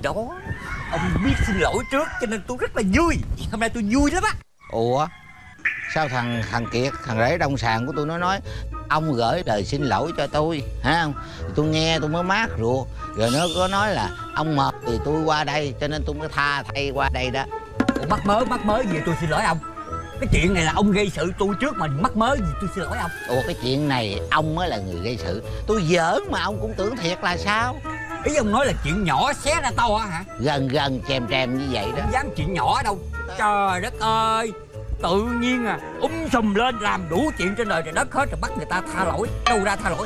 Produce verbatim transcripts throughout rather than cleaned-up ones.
đó. Ông biết xin lỗi trước cho nên tôi rất là vui. Hôm nay tôi vui lắm á. Ủa sao thằng thằng Kiệt, thằng rể đông sàn của tôi nó nói ông gửi lời xin lỗi cho tôi hả không? Tôi nghe tôi mới mát ruột. Rồi nó có nói là ông mệt thì tôi qua đây cho nên tôi mới tha thay qua đây đó. Ủa, mắc mớ mắc mớ gì tôi xin lỗi ông? Cái chuyện này là ông gây sự tôi trước mà mắc mớ gì tôi xin lỗi ông? Ủa cái chuyện này ông mới là người gây sự. Tôi giỡn mà ông cũng tưởng thiệt là sao? Ý ông nói là chuyện nhỏ xé ra to hả? Gần gần chèm chèm như vậy đó. Không dám chuyện nhỏ đâu. Trời đất ơi, tự nhiên à um sùm lên làm đủ chuyện trên đời trời đất hết rồi bắt người ta tha lỗi. Đâu ra tha lỗi?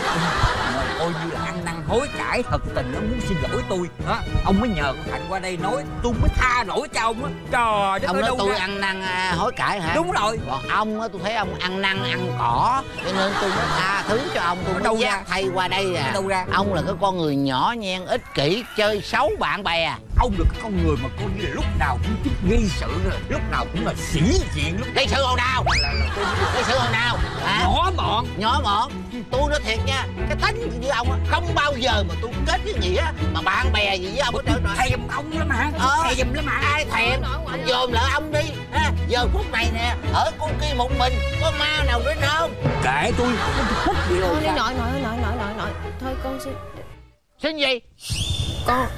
Ôi như là ăn năn hối cải thật tình nó muốn xin lỗi tôi đó. Ông mới nhờ con Hạnh qua đây nói tôi mới tha lỗi cho ông á. Trời đất ông ơi, nói đâu tôi ra? ăn năn à, hối cải hả? Đúng rồi. Còn ông á tôi thấy ông ăn năn ăn cỏ cho nên tôi mới tha thứ cho ông. Tôi đâu mới ra? dắt thay qua đây à. Đâu ra? Ông là cái con người nhỏ nhen ích kỷ chơi xấu bạn bè. Ông được cái con người mà coi như là lúc nào cũng thích gây sự rồi, lúc nào cũng là sĩ diện lúc Gây sự hồi nào? Gây sự hồi nào hả? nhỏ mọn. Nhỏ mọn. Tôi nói thiệt nha, cái tính với ông á không bao giờ mà tôi kết cái nghĩa mà bạn bè gì với ông hết trơn rồi. Thèm ông lắm hả? Ờ, Thèm lắm hả? ai thèm? Ông dòm lại ông đi ha. Giờ phút này nè, ở cô kia một mình có ma nào đến không? Kệ tôi, thích gì đâu. Thôi đi nội nội nội nội nội nội thôi con xin. Xin gì? Con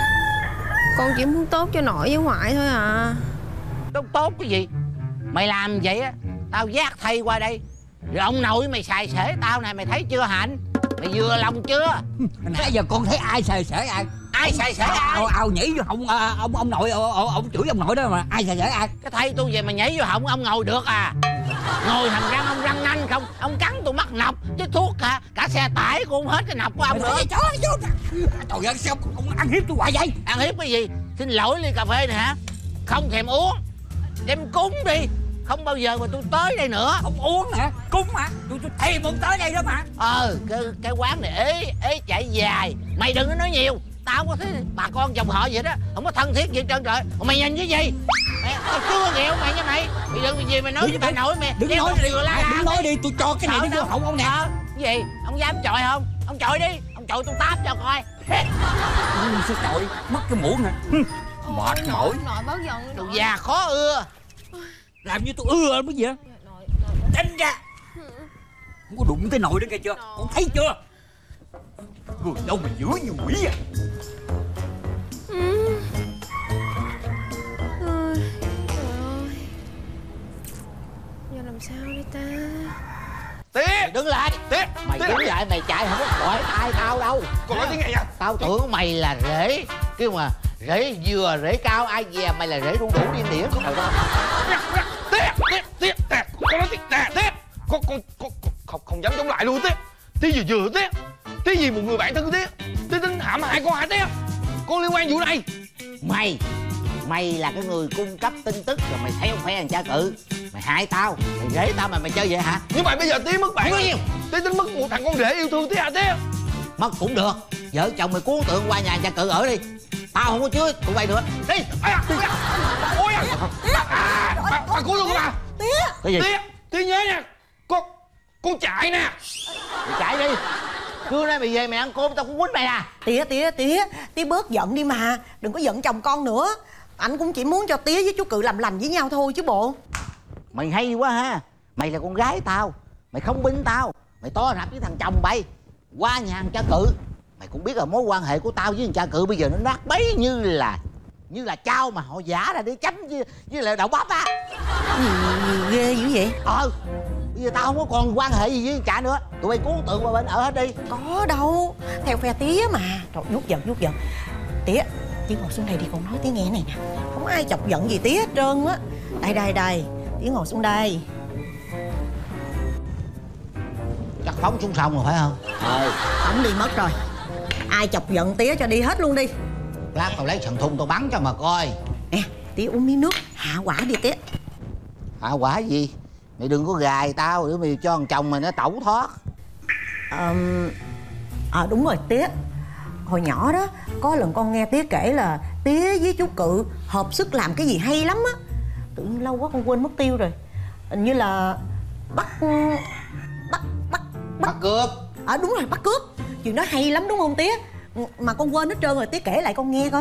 con chỉ muốn tốt cho nội với ngoại thôi à. Tốt tốt cái gì? Mày làm vậy á, tao dắt thay qua đây. Rồi ông nội mày xài xể tao này mày thấy chưa Hạnh? Mày vừa lòng chưa? Nãy giờ con thấy ai xài xể ai? Ai xài xể ai? Ao ao nhảy vô họng à, ông ông nội ông, ông chửi ông nội đó mà ai xài xể ai? Cái thay tôi về mà nhảy vô họng ông ngồi được à? Ngồi thằng răng ông răng nanh không? Ông cắn tôi mắc nọc chứ thuốc hả? Cả xe tải cũng không hết cái nọc của ông nữa. Trời ơi sao ông ăn hiếp tôi hoài vậy? Ăn hiếp cái gì? Xin lỗi ly cà phê này hả? Không thèm uống. Đem cúng đi. Không bao giờ mà tôi tới đây nữa. Ông uống hả? Cúng hả? Tôi tôi thèm ông tới đây đó mà. Ờ cái, cái quán này ế ế chạy dài. Mày đừng có nói nhiều. Tao không có thấy bà con dòng họ vậy đó. Không có thân thiết gì trơn trời. Mày nhìn cái gì? Mày, tao chưa nghèo mày như mày. Bây giờ gì mày nói với bà nội mày? Đừng nói đi, đừng nói đi, tôi cho cái này nó vô họng ông nè. Ờ, cái gì? Ông dám chọi không? Ông chọi đi. Ông chọi tôi táp cho coi. Sao chọi? Mất cái muỗng nè. Mệt mỏi. Nội bớt giận. Tôi già khó ưa. Làm như tôi ưa lắm cái gì á. Đánh ra. Không có đụng tới nội đó nghe chưa? Con thấy chưa? Người đâu mà dữ như quỷ à. Ừ. Ôi, trời ơi. Giờ làm sao đây ta? Tía đứng lại. Tía Mày Tía. đứng lại mày chạy không có khỏi tay tao đâu. Con nói tiếng nghe nha. Tao tưởng mày là rễ. Kêu mà rễ dừa rễ cao ai về mày là rễ đu đủ điên điển. Trời ơi. Tía Tía Tía Tía con nói tiếng nè Tía. Con con con không không dám chống lại luôn Tía. Tía vừa vừa Tía. Tía vì một người bạn thân của Tía. Tía tính hãm hại con hả Tía? Con liên quan vụ này. Mày Mày là cái người cung cấp tin tức rồi mày thấy ông phe thằng cha cự. Mày hại tao. Mày rễ tao mà mày chơi vậy hả? Nhưng mà bây giờ Tía mất bạn. Bao nhiêu? Tía tính mất một thằng con rể yêu thương Tía hả Tía? Mất cũng được. Vợ chồng mày cuốn tượng qua nhà cha cự ở đi. Tao không có chứa tụi bay nữa. Đi. Ôi à. À, bà, bà cứu tôi không bà? Tía. Cái gì? Tía, Tía nhớ nha. Con, con chạy nè. Mày chạy đi. Trưa nay mày về mày ăn cơm tao cũng quýnh mày à. Tía tía tía tía bớt giận đi mà. Đừng có giận chồng con nữa. Anh cũng chỉ muốn cho tía với chú Cự làm lành với nhau thôi chứ bộ. Mày hay quá ha. Mày là con gái tao. Mày không binh tao. Mày to rạp với thằng chồng bay. Qua nhà thằng cha Cự. Mày cũng biết là mối quan hệ của tao với thằng cha Cự bây giờ nó nát bấy như là như là trao mà họ giả ra để chấm với, với lại đậu bắp á. Gì, gì ghê dữ vậy? Ờ bây giờ tao không có còn quan hệ gì với thằng cha nữa. Tụi bay cuốn tượng qua bên ở hết đi. Có đâu. Theo phe tía mà. Trời vuốt giận vuốt giận. Tía tía ngồi xuống đây đi con nói tía nghe này nè. Không ai chọc giận gì tía hết trơn á. Đây đây đây. Tía ngồi xuống đây. Chắc phóng xuống sông rồi phải không? Ờ không đi mất rồi. Ai chọc giận tía cho đi hết luôn đi. Lát tao lấy sần thun tao bắn cho mà coi. Nè tía uống miếng nước hạ quả đi tía. Hạ quả gì? Mày đừng có gài tao để mày cho thằng chồng mày nó tẩu thoát. Ờ à, đúng rồi tía. Hồi nhỏ đó có lần con nghe tía kể là tía với chú Cự hợp sức làm cái gì hay lắm á. Tự nhiên lâu quá con quên mất tiêu rồi. Hình như là bắt bắt bắt Bắt cướp. Ờ à, đúng rồi bắt cướp. Chuyện đó hay lắm đúng không tía? Mà con quên hết trơn rồi tía kể lại con nghe coi.